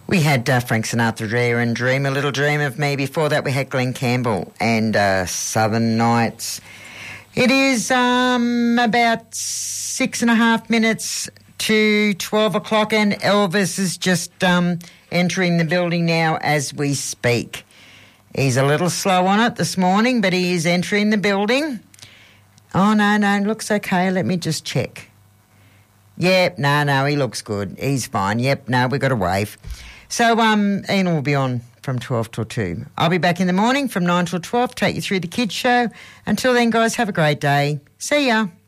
We had Frank Sinatra there and Dream a Little Dream of Me. Before that we had Glenn Campbell and Southern Nights. It is about 6.5 minutes to 12 o'clock and Elvis is just entering the building now as we speak. He's a little slow on it this morning, but he is entering the building. Oh, no, looks okay. Let me just check. Yep, no, he looks good. He's fine. Yep, no, we've got to wave. So Ian will be on from 12 till 2. I'll be back in the morning from 9 till 12, take you through the kids show. Until then, guys, have a great day. See ya.